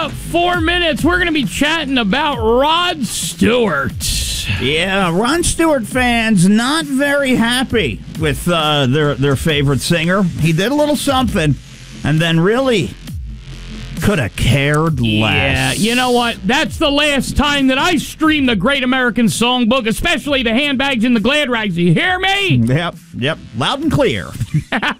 up 4 minutes, we're going to be chatting about Rod Stewart. Yeah, Rod Stewart fans not very happy with their favorite singer. He did a little something, and then really could have cared less. Yeah, you know what? That's the last time that I stream the Great American Songbook, especially the handbags and the glad rags. You hear me? Yep, loud and clear.